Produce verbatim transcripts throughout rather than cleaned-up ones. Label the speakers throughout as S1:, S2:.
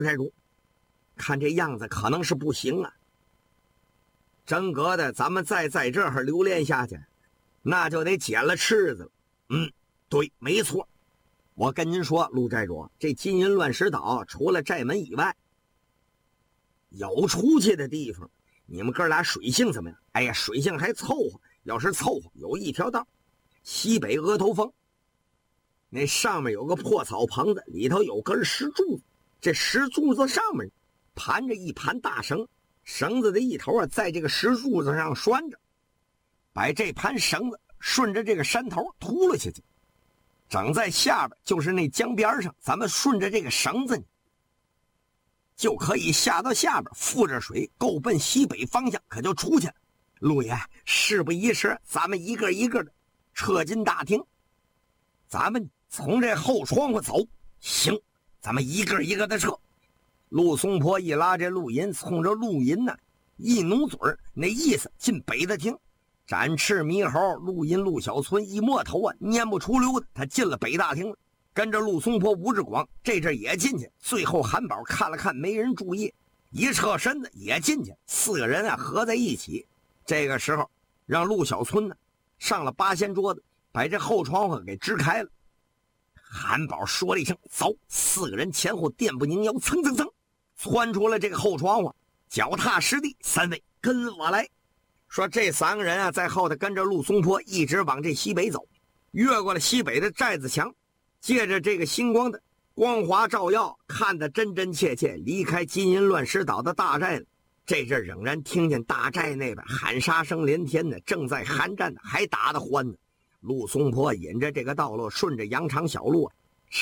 S1: 寨主，看这样子可能是不行啊。真格的，咱们再在这儿留恋下去，那就得捡了柿子了。嗯，对，没错。我跟您说，陆寨主，这金银乱石岛除了寨门以外，有出去的地方。你们哥俩水性怎么样？哎呀，水性还凑合。要是凑合，有一条道，西北额头峰，那上面有个破草棚子，里头有根石柱子。这石柱子上面盘着一盘大绳，绳子的一头啊，在这个石柱子上拴着，把这盘绳子顺着这个山头秃了下去，整在下边就是那江边上，咱们顺着这个绳子就可以下到下边，附着水够奔西北方向，可就出去了。陆爷，事不宜迟，咱们一个一个的撤进大厅。咱们从这后窗户走。行，咱们一个一个的撤。陆松坡一拉这陆银，冲着陆银呢一努嘴儿，那意思进北大厅。展翅猕猴陆银陆小村一摸头啊，蔫不出溜的，他进了北大厅了。跟着陆松坡吴志广这阵也进去，最后韩宝看了看没人注意，一侧身子也进去，四个人啊合在一起。这个时候让陆小村呢上了八仙桌子，把这后窗户给支开了。韩宝说了一声走，四个人前后垫步拧腰，蹭蹭蹭窜出了这个后窗户，脚踏实地，三位跟我来。说这三个人啊在后头跟着陆松坡一直往这西北走，越过了西北的寨子墙，借着这个星光的光华照耀，看得真真切切，离开金银乱石岛的大寨了。这阵仍然听见大寨那边喊杀声连天的，正在酣战的，还打得欢呢。陆松坡引着这个道路，顺着羊肠小路啊，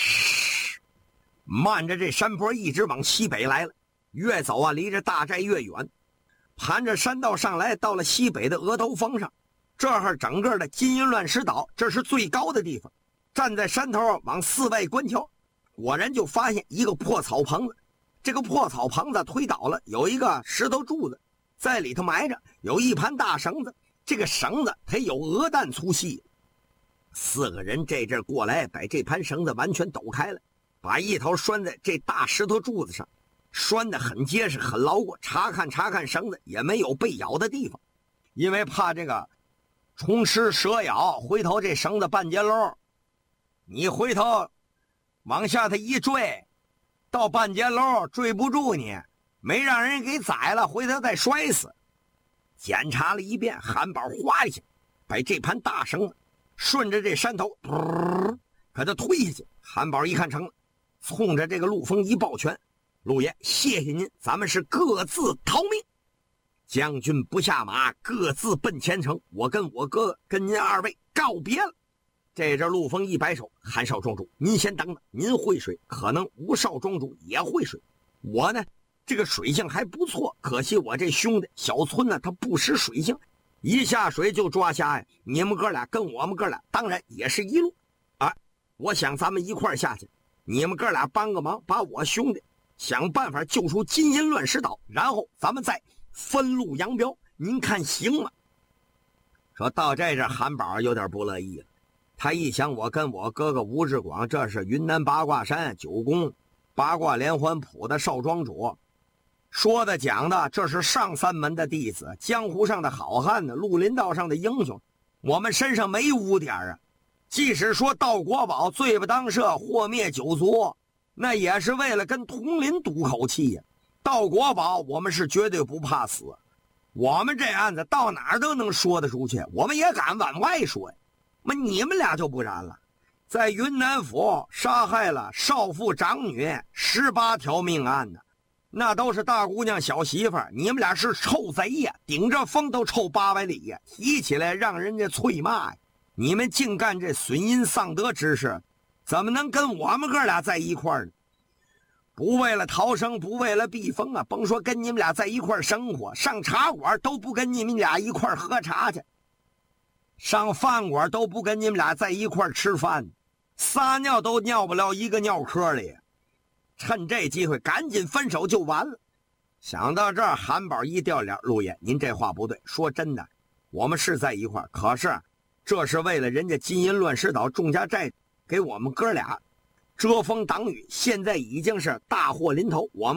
S1: 慢着这山坡一直往西北来了。越走啊，离着大寨越远，盘着山道上来，到了西北的额头峰上。这儿整个的金银乱石岛，这是最高的地方。站在山头往四外观瞧，果然就发现一个破草棚子。这个破草棚子推倒了，有一个石头柱子在里头埋着，有一盘大绳子，这个绳子它有鹅蛋粗细。四个人这阵过来，把这盘绳子完全抖开了，把一头拴在这大石头柱子上，拴得很结实很牢固。查看查看绳子，也没有被咬的地方，因为怕这个虫吃蛇咬，回头这绳子半截喽，你回头往下它一坠，到半截喽坠不住你，没让人给宰了，回头再摔死。检查了一遍，韩宝哗一下把这盘大绳子顺着这山头可他推下去。韩宝一看成了，冲着这个陆丰一抱拳，陆爷谢谢您，咱们是各自逃命，将军不下马，各自奔前程，我跟我哥跟您二位告别了。这阵陆丰一摆手，韩少庄主您先等等，您会水，可能吴少庄主也会水，我呢这个水性还不错，可惜我这兄弟小村呢他不识水性，一下水就抓虾呀。你们哥俩跟我们哥俩当然也是一路啊，我想咱们一块下去，你们哥俩帮个忙，把我兄弟想办法救出金银乱石岛，然后咱们再分路扬镳，您看行吗？说到这阵韩宝有点不乐意了，他一想，我跟我哥哥吴志广这是云南八卦山九宫八卦连环谱的少庄主，说的讲的这是上三门的弟子，江湖上的好汉呢，绿林道上的英雄，我们身上没污点啊。即使说盗国宝罪不当赦，祸灭九族，那也是为了跟统领赌口气呀。盗国宝我们是绝对不怕死，我们这案子到哪儿都能说得出去，我们也敢往外说呀。那你们俩就不然了，在云南府杀害了少妇长女十八条命案呢，那都是大姑娘小媳妇儿，你们俩是臭贼呀，顶着风都臭八百里呀，提起来让人家啐骂呀。你们净干这损阴丧德之事，怎么能跟我们哥俩在一块儿呢？不为了逃生，不为了避风啊，甭说跟你们俩在一块儿生活，上茶馆都不跟你们俩一块儿喝茶去，上饭馆都不跟你们俩在一块儿吃饭，撒尿都尿不了一个尿壳里，趁这机会赶紧分手就完了。想到这儿，韩宝一掉脸，陆爷您这话不对，说真的我们是在一块儿，可是这是为了人家金银乱石岛众家寨给我们哥俩遮风挡雨，现在已经是大祸临头，我们